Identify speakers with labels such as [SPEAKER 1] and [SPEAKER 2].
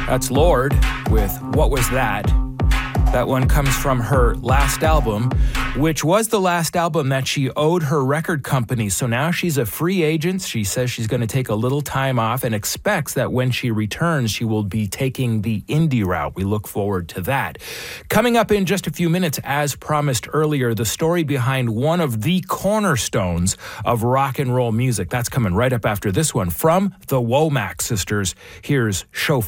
[SPEAKER 1] That's Lorde with What Was That? That one comes from her last album, which was the last album that she owed her record company. So now she's a free agent. She says she's going to take a little time off and expects that when she returns, she will be taking the indie route. We look forward to that. Coming up in just a few minutes, as promised earlier, the story behind one of the cornerstones of rock and roll music. That's coming right up after this one from the Womack sisters. Here's Chauffeur.